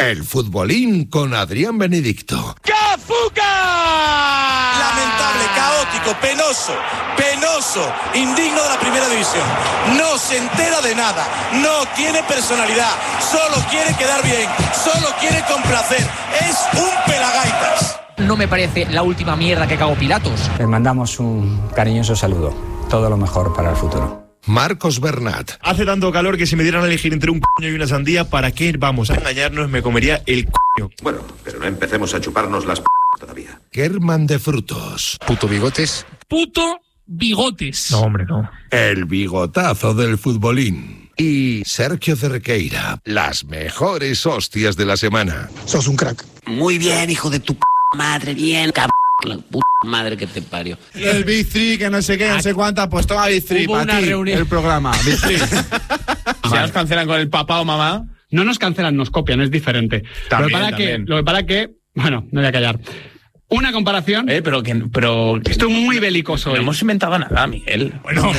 El futbolín con Adrián Benedicto. ¡Cafuca! Lamentable, caótico, penoso, indigno de la primera división. No se entera de nada, no tiene personalidad, solo quiere quedar bien, solo quiere complacer. Es un pelagaitas. No me parece la última mierda que cagó Pilatos. Les mandamos un cariñoso saludo. Todo lo mejor para el futuro. Marcos Bernat. Hace tanto calor que si me dieran a elegir entre un coño y una sandía, ¿para qué vamos a engañarnos? Me comería el coño. Bueno, pero no empecemos a chuparnos las todavía. Kerman de Frutos. Puto bigotes. Puto bigotes. No, hombre, no. El bigotazo del futbolín. Y Sergio Cerqueira. Las mejores hostias de la semana. Sos un crack. Muy bien, hijo de tu madre, bien, cabrón. La puta madre que te parió. El Big Three, que no sé qué, no sé cuánta, pues toma Big Three para ti, el programa. Big Three. Si nos cancelan con el papá o mamá. No nos cancelan, nos copian, es diferente. También, Lo que para que, bueno, no voy a callar. Una comparación. Pero estoy muy belicoso hoy. No hemos inventado nada, Miguel. Bueno,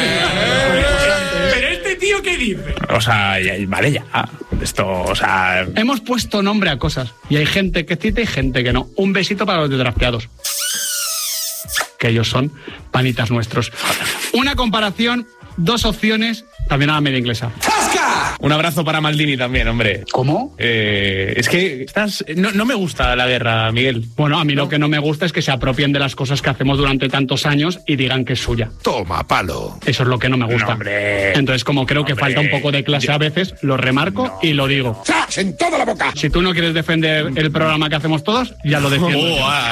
pero este tío, ¿qué dice? O sea, vale ya. Esto, o sea... Hemos puesto nombre a cosas. Y hay gente que cita y gente que no. Un besito para los desgraciados. Que ellos son panitas nuestros. Una comparación, dos opciones, también a la media inglesa. Un abrazo para Maldini también, hombre. ¿Cómo? Es que no me gusta la guerra, Miguel. Bueno, a mí lo que no me gusta es que se apropien de las cosas que hacemos durante tantos años y digan que es suya. Toma palo. Eso es lo que no me gusta. No, hombre. Entonces, como creo que falta un poco de clase a veces, lo remarco y lo digo. ¡Sas en toda la boca! Si tú no quieres defender el programa que hacemos todos, ya lo defiendo.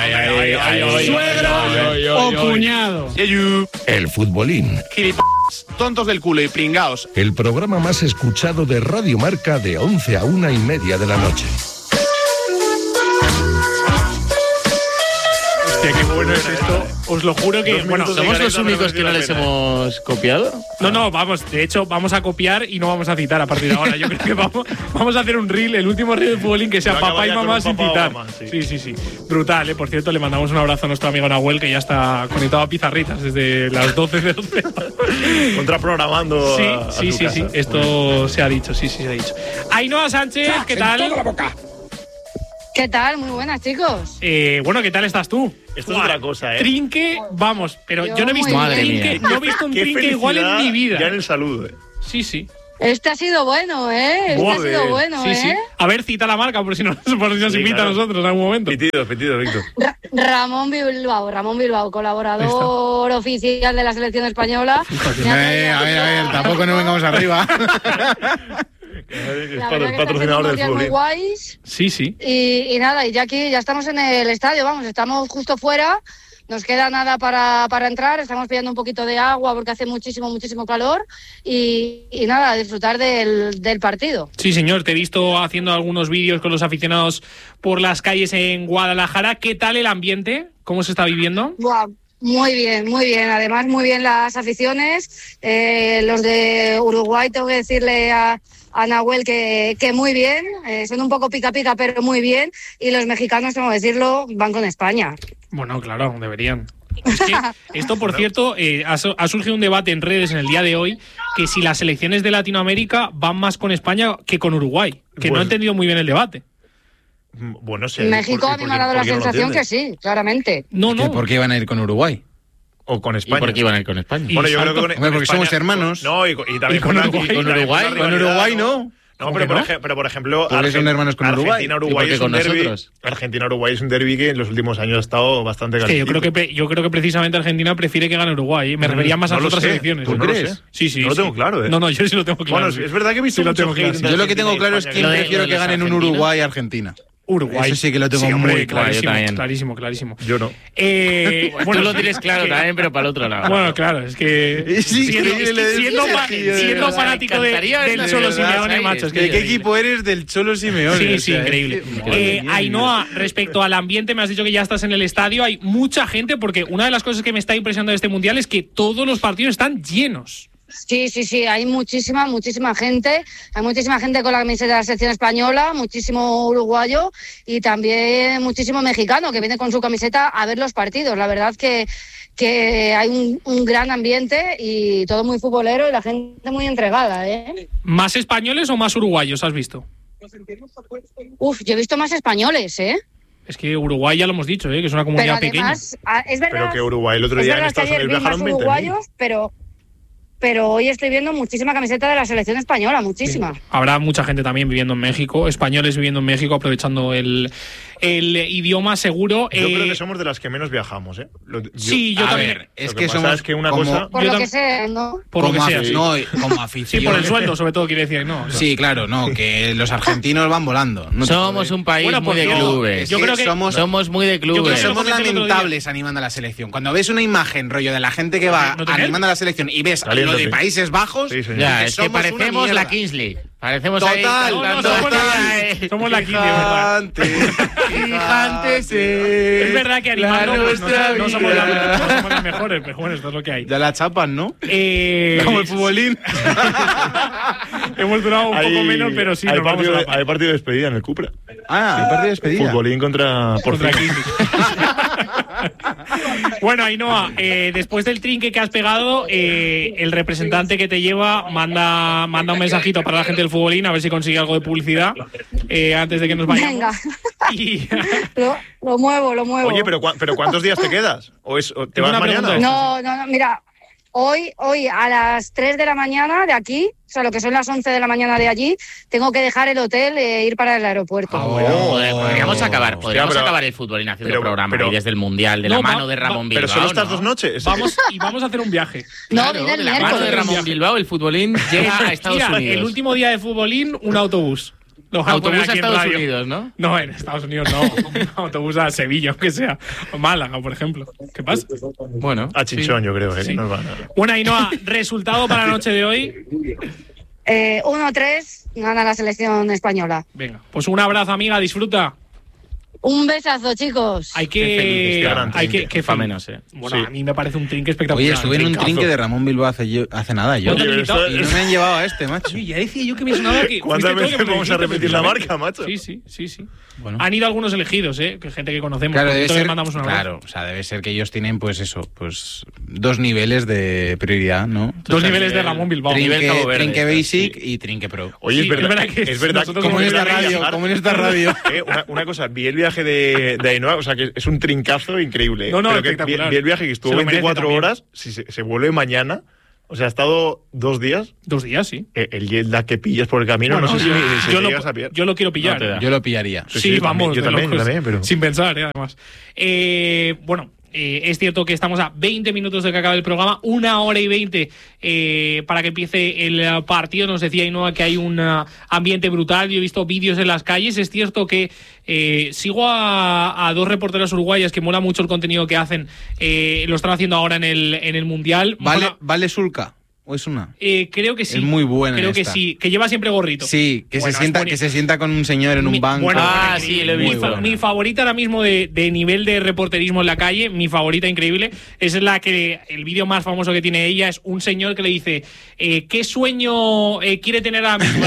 ¡Suegro o cuñado! El futbolín. Tontos del culo y pringaos. El programa más escuchado de Radio Marca de 11 a 1:30 de la noche. Hostia, qué bueno es esto. Os lo juro que... Bueno, ¿somos los únicos que no les hemos copiado? No, vamos, de hecho, vamos a copiar y no vamos a citar a partir de ahora. Yo creo que vamos a hacer un reel, el último reel de futbolín que sea papá y mamá sin citar. Sí. Brutal, Por cierto, le mandamos un abrazo a nuestro amigo Nahuel, que ya está conectado a pizarritas desde las 12 de 12. Contraprogramando. Sí. Esto se ha dicho, sí, se ha dicho. Ainhoa Sánchez, ¿qué tal? En toda la boca. ¿Qué tal? Muy buenas, chicos. Bueno, ¿qué tal estás tú? Esto es otra cosa, Trinque, vamos, pero yo no he visto muy un bien. trinque, no he visto un trinque igual en mi vida. Ya en el saludo, Sí. Este ha sido bueno, ¿eh? Sí. A ver, cita la marca por si nos invita a nosotros en algún momento. Pitidos, Víctor. Ramón Bilbao, colaborador oficial de la selección española. A ver, tampoco nos vengamos arriba. La verdad que patrocinador del fútbol. Muy guays. Sí. Y nada, y ya estamos en el estadio, vamos, estamos justo fuera. Nos queda nada para entrar, estamos pidiendo un poquito de agua porque hace muchísimo calor y nada, disfrutar del partido. Sí, señor, te he visto haciendo algunos vídeos con los aficionados por las calles en Guadalajara. ¿Qué tal el ambiente? ¿Cómo se está viviendo? Wow. Muy bien. Además, muy bien las aficiones. Los de Uruguay, tengo que decirle a Nahuel que muy bien. Son un poco pica, pero muy bien. Y los mexicanos, tengo que decirlo, van con España. Bueno, claro, deberían. Es que esto, por cierto, ha surgido un debate en redes en el día de hoy que si las selecciones de Latinoamérica van más con España que con Uruguay. Que no he entendido muy bien el debate. Bueno, sí. México a mí me ha dado la sensación que sí, claramente. No. ¿Por qué iban a ir con Uruguay? O con España. ¿Y por qué iban a ir con España? Bueno, yo creo que con porque somos hermanos. No, y también con Uruguay. Con Uruguay no. No, pero por ejemplo, porque son hermanos con Uruguay. Argentina-Uruguay es un derbi. Argentina-Uruguay es un derbi que en los últimos años ha estado bastante calentito. Yo creo que precisamente Argentina prefiere que gane Uruguay. Me refería más a las otras selecciones. ¿Tú crees? Sí. No lo tengo claro, No, yo sí lo tengo claro. Bueno, es verdad que he visto mucho hate. Yo lo que tengo claro es que prefiero que ganen un Uruguay-Argentina. Uruguay. Eso sí que lo tengo muy claro. Clarísimo. Yo no. Bueno, tú lo tienes claro también, pero para el otro lado. Bueno, claro, es que siendo fanático del Cholo Simeone, macho. ¿De qué equipo eres del Cholo Simeone? Sí, increíble. Ainhoa, respecto al ambiente, me has dicho que ya estás en el estadio. Hay mucha gente, porque una de las cosas que me está impresionando de este Mundial es que todos los partidos están llenos. Sí, hay muchísima gente. Hay muchísima gente con la camiseta de la selección española, muchísimo uruguayo y también muchísimo mexicano que viene con su camiseta a ver los partidos. La verdad que hay un gran ambiente y todo muy futbolero y la gente muy entregada, ¿eh? ¿Más españoles o más uruguayos has visto? Uf, yo he visto más españoles, ¿eh? Es que Uruguay ya lo hemos dicho, que es una comunidad pero además, pequeña. Es verdad, pero que Uruguay el otro día en Estados Unidos viajaron 20.000. Uruguayos, pero hoy estoy viendo muchísima camiseta de la selección española, muchísima. Sí. Habrá mucha gente también viviendo en México, españoles viviendo en México, aprovechando el idioma seguro. Yo creo que somos de las que menos viajamos, ¿eh? Sí, yo también. Ver, es que somos es que una cosa... Por lo que sea, ¿no? Por lo que sea, sí. No, como afición. Sí, por el sueldo, sobre todo, quiere decir, ¿no? Sí, claro, no, que los argentinos van volando. No somos un país muy de clubes. Yo creo que somos muy de clubes. Somos lamentables animando a la selección. Cuando ves una imagen, rollo, de la gente que va animando a la selección y ves lo de Países Bajos, ya, es que parecemos la Kings League. Parecemos total, somos la Kings League. Gigantes, es verdad que animando no somos las mejores, pero bueno, esto es lo que hay. Ya la chapan, ¿no? Como el futbolín. Hemos durado un poco menos, pero sí. Hay partido de despedida en el Cupra. Hay partido de despedida. Futbolín contra Kings. Bueno, Ainhoa, después del trinque que has pegado, el representante que te lleva manda un mensajito para la gente del futbolín, a ver si consigue algo de publicidad antes de que nos vayamos. Venga. Y... lo muevo. Oye, pero ¿cuántos días te quedas? ¿O te vas mañana? No, mira, hoy a las 3 de la mañana de aquí, o sea, lo que son las 11 de la mañana de allí, tengo que dejar el hotel e ir para el aeropuerto. Podríamos acabar el futbolín haciendo el programa y desde el Mundial, de la mano de Ramón Bilbao. Pero solo estas 2 noches. Vamos a hacer un viaje. Claro, de la mano de Ramón Bilbao, el futbolín llega a Estados Unidos. El último día de futbolín, un autobús. Autobús a Estados Unidos, ¿no? No, en Estados Unidos no. Un autobús a Sevilla, aunque sea. O Málaga, por ejemplo. ¿Qué pasa? Bueno. A Chinchón, yo creo. Sí. No bueno, Ainhoa, resultado para la noche de hoy. 1-3, gana la selección española. Venga, pues un abrazo, amiga, disfruta. Un besazo, chicos. Hay que menos, Bueno, sí. A mí me parece un trinque espectacular. Oye, estuve en un trinque de Ramón Bilbao hace nada yo. Oye, y no me han llevado a este, macho. Sí, ya decía yo que me sonaba que... ¿Cuántas veces vamos a repetir la marca, macho? Sí. Bueno. Han ido algunos elegidos, que gente que conocemos. Claro, debe ser, mandamos un abrazo. Claro, o sea, debe ser que ellos tienen, pues eso, pues 2 niveles de prioridad, ¿no? 2 niveles de Ramón Bilbao. Trinque Basic y Trinque Pro. Oye, sí, es verdad que como en esta radio. Una cosa, vi el viaje de Ainhoa, o sea, que es un trincazo increíble. No, pero espectacular. Vi el viaje que estuvo 24 horas, si se vuelve mañana. O sea, ha estado 2 días. 2 días, sí. El jet lag que pillas por el camino, no sé si llegas a pillar. Yo lo quiero pillar. No yo lo pillaría. Sí, vamos. Yo también, pero... Sin pensar, además. Bueno, es cierto que estamos a 20 minutos de que acabe el programa, 1 hora y 20 para que empiece el partido. Nos decía Ainhoa que hay un ambiente brutal. Yo he visto vídeos en las calles. Es cierto que sigo a 2 reporteras uruguayas que mola mucho el contenido que hacen. Lo están haciendo ahora en el Mundial. ¿Vale Sulca? ¿O es una? Creo que sí. Es muy buena. Creo que sí. Que lleva siempre gorrito. Sí, que se sienta con un señor en un banco. Bueno, sí, lo he visto. Mi favorita ahora mismo de nivel de reporterismo en la calle, mi favorita increíble, es la que el vídeo más famoso que tiene ella es un señor que le dice ¿qué sueño quiere tener ahora mismo?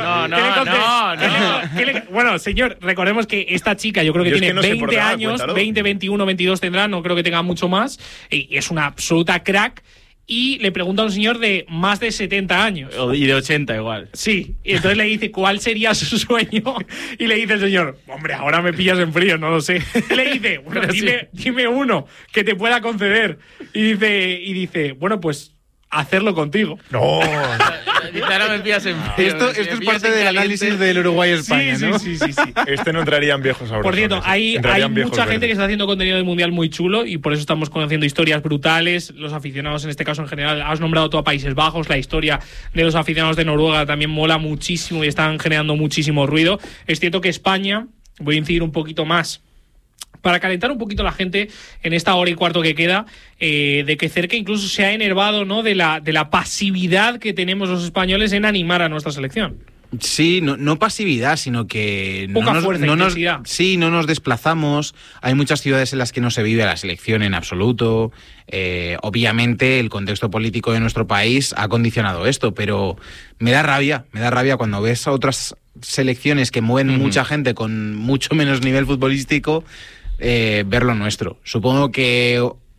No. Bueno, señor, recordemos que esta chica yo creo que tiene 20 años, 20, 21, 22 tendrá, no creo que tenga mucho más, y es una absoluta crack. Y le pregunta a un señor de más de 70 años. Y de 80 igual. Sí, y entonces le dice cuál sería su sueño. Y le dice el señor, hombre, ahora me pillas en frío, no lo sé. Le dice, bueno, dime uno que te pueda conceder. Y dice, bueno, pues hacerlo contigo. No. Ahora me pillas en frío. Esto es parte del análisis del Uruguay-España, ¿no? Sí. Este no entraría en viejos sabrosos. Por cierto, hay mucha gente que está haciendo contenido del Mundial muy chulo y por eso estamos conociendo historias brutales. Los aficionados, en este caso en general, has nombrado todo a Países Bajos. La historia de los aficionados de Noruega también mola muchísimo y están generando muchísimo ruido. Es cierto que España, voy a incidir un poquito más, para calentar un poquito la gente en esta hora y cuarto que queda, de que Cerca incluso se ha enervado, ¿no?, de la pasividad que tenemos los españoles en animar a nuestra selección. Sí, no pasividad, sino que poca fuerza, intensidad. No nos desplazamos. Hay muchas ciudades en las que no se vive la selección en absoluto. Obviamente el contexto político de nuestro país ha condicionado esto, pero me da rabia cuando ves a otras selecciones que mueven mucha gente con mucho menos nivel futbolístico, ver lo nuestro. Supongo que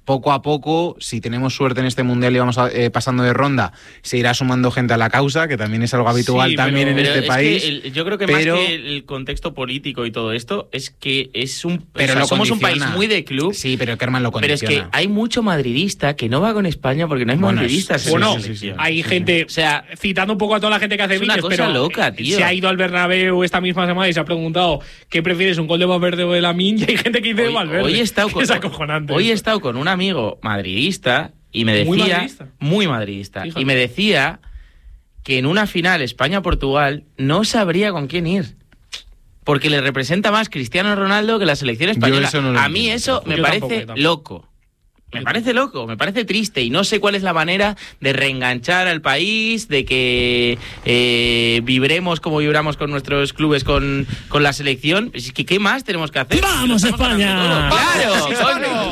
poco a poco, si tenemos suerte en este Mundial y vamos pasando de ronda, se irá sumando gente a la causa, que también es algo habitual también en este país. Yo creo que más que el contexto político y todo esto, es que es somos un país muy de club. Sí, pero Kerman lo condiciona. Pero es que hay mucho madridista que no va con España porque no hay madridistas. Hay gente, o sea, citando un poco a toda la gente que hace vídeos, pero loca, tío. Se ha ido al Bernabéu esta misma semana y se ha preguntado ¿qué prefieres, un gol de Valverde o de Lamine? Y hay gente que dice Valverde. Hoy he estado con un amigo madridista y me decía, muy madridista, y me decía que en una final España-Portugal no sabría con quién ir. Porque le representa más Cristiano Ronaldo que la selección española. A mí eso me parece loco. Me parece loco, me parece triste y no sé cuál es la manera de reenganchar al país, de que vibremos como vibramos con nuestros clubes, con la selección. ¿Qué más tenemos que hacer? ¡Vamos, España! ¡Claro!